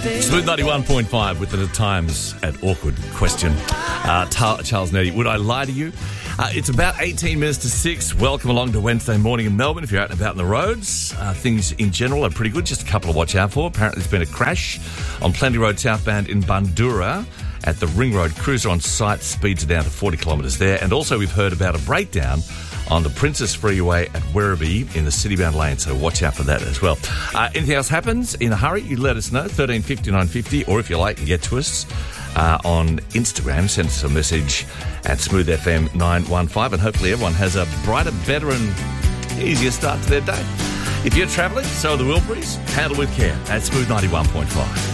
Smooth 91.5 with the times at awkward question. Charles Nerdy, would I lie to you? It's about 18 minutes to 6. Welcome along to Wednesday morning in Melbourne. If you're out and about on the roads, things in general are pretty good. Just a couple to watch out for. Apparently there's been a crash on Plenty Road southbound in Bundoora at the Ring Road. Cruiser on site, speeds are down to 40 kilometres there. And also we've heard about a breakdown on the Princess Freeway at Werribee in the city-bound lane, so watch out for that as well. Anything else happens in a hurry, you let us know, 1350 950, or if you like, you get to us on Instagram. Send us a message at SmoothFM 915, and hopefully everyone has a brighter, better and easier start to their day. If you're travelling, so are the Wilburys. Handle with care at Smooth 91.5.